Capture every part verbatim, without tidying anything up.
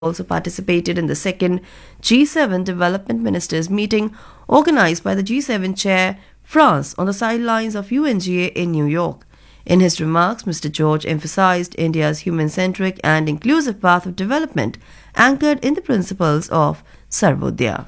also participated in the second G seven Development Ministers meeting organized by the G seven chair, France, on the sidelines of U N G A in New York. In his remarks, Mister George emphasized India's human-centric and inclusive path of development anchored in the principles of Sarvodaya.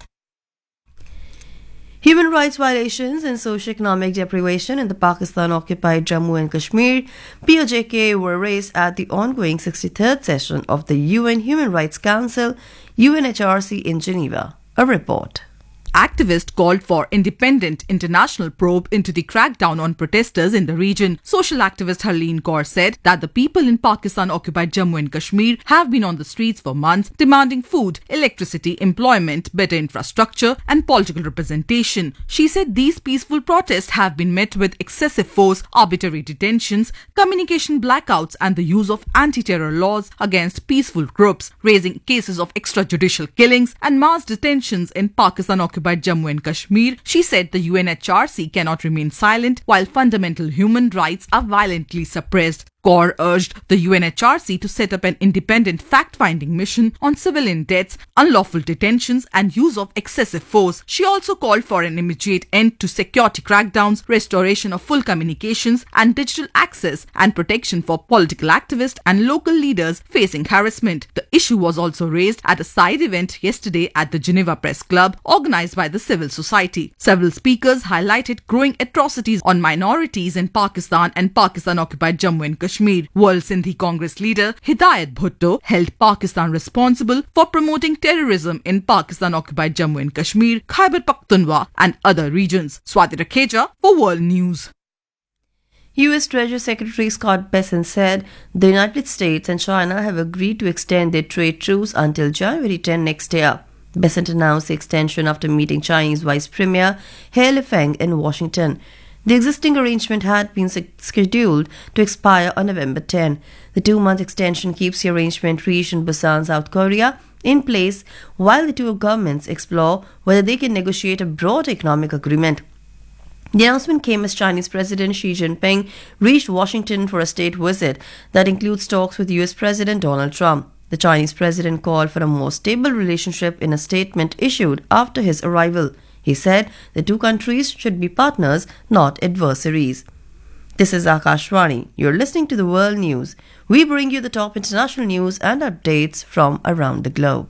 Human rights violations and socio-economic deprivation in the Pakistan-occupied Jammu and Kashmir P O J K were raised at the ongoing sixty-third session of the U N Human Rights Council U N H R C in Geneva. A report. Activists called for independent international probe into the crackdown on protesters in the region. Social activist Harleen Kaur said that the people in Pakistan-occupied Jammu and Kashmir have been on the streets for months demanding food, electricity, employment, better infrastructure and political representation. She said these peaceful protests have been met with excessive force, arbitrary detentions, communication blackouts and the use of anti-terror laws against peaceful groups, raising cases of extrajudicial killings and mass detentions in Pakistan-occupied by Jammu and Kashmir. She said the U N H R C cannot remain silent while fundamental human rights are violently suppressed. Kaur urged the U N H R C to set up an independent fact-finding mission on civilian deaths, unlawful detentions and use of excessive force. She also called for an immediate end to security crackdowns, restoration of full communications and digital access, and protection for political activists and local leaders facing harassment. The issue was also raised at a side event yesterday at the Geneva Press Club organized by the civil society. Several speakers highlighted growing atrocities on minorities in Pakistan and Pakistan-occupied Jammu and Kashmir. Kashmir. World Sindhi Congress leader Hidayat Bhutto held Pakistan responsible for promoting terrorism in Pakistan-occupied Jammu and Kashmir, Khyber Pakhtunkhwa and other regions. Swati Rakheja for World News. U S Treasury Secretary Scott Bessent said the United States and China have agreed to extend their trade truce until January tenth next year. Bessent announced the extension after meeting Chinese Vice Premier He Lifeng in Washington. The existing arrangement had been scheduled to expire on November tenth. The two-month extension keeps the arrangement reached in Busan, South Korea, in place while the two governments explore whether they can negotiate a broad economic agreement. The announcement came as Chinese President Xi Jinping reached Washington for a state visit that includes talks with U S President Donald Trump. The Chinese president called for a more stable relationship in a statement issued after his arrival. He said the two countries should be partners, not adversaries. This is Akashvani. You're listening to the World News. We bring you the top international news and updates from around the globe.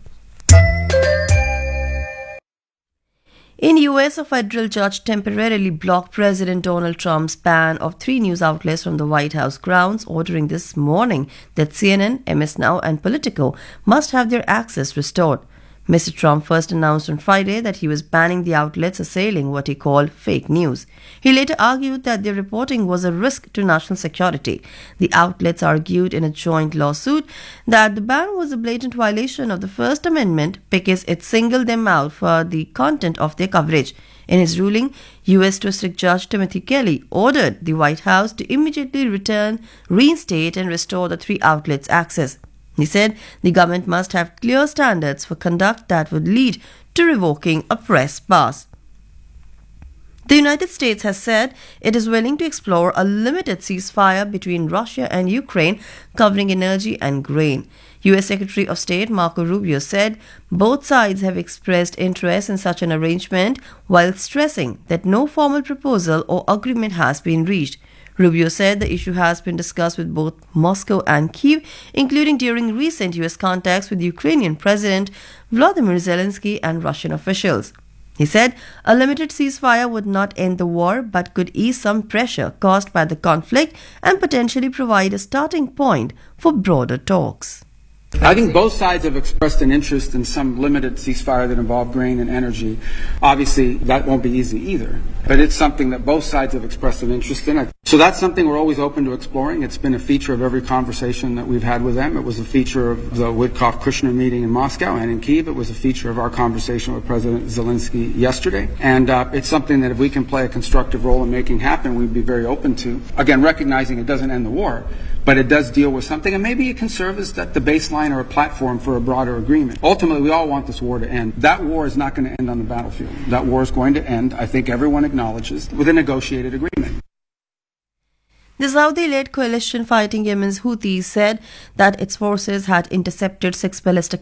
In U S, a federal judge temporarily blocked President Donald Trump's ban of three news outlets from the White House grounds, ordering this morning that C N N, M S Now and Politico must have their access restored. Mister Trump first announced on Friday that he was banning the outlets assailing what he called fake news. He later argued that their reporting was a risk to national security. The outlets argued in a joint lawsuit that the ban was a blatant violation of the First Amendment because it singled them out for the content of their coverage. In his ruling, U S District Judge Timothy Kelly ordered the White House to immediately return, reinstate and restore the three outlets' access. He said the government must have clear standards for conduct that would lead to revoking a press pass. The United States has said it is willing to explore a limited ceasefire between Russia and Ukraine covering energy and grain. U S Secretary of State Marco Rubio said both sides have expressed interest in such an arrangement while stressing that no formal proposal or agreement has been reached. Rubio said the issue has been discussed with both Moscow and Kyiv, including during recent U S contacts with Ukrainian President Volodymyr Zelensky and Russian officials. He said a limited ceasefire would not end the war but could ease some pressure caused by the conflict and potentially provide a starting point for broader talks. I think both sides have expressed an interest in some limited ceasefire that involve grain and energy. Obviously, that won't be easy either, but it's something that both sides have expressed an interest in. So that's something we're always open to exploring. It's been a feature of every conversation that we've had with them. It was a feature of the Witkoff-Kushner meeting in Moscow and in Kyiv. It was a feature of our conversation with President Zelensky yesterday. And uh, it's something that if we can play a constructive role in making happen, we'd be very open to. Again, recognizing it doesn't end the war, but it does deal with something, and maybe it can serve as that the baseline or a platform for a broader agreement. Ultimately, we all want this war to end. That war is not going to end on the battlefield. That war is going to end, I think everyone acknowledges, with a negotiated agreement. The Saudi-led coalition fighting Yemen's Houthis said that its forces had intercepted six ballistic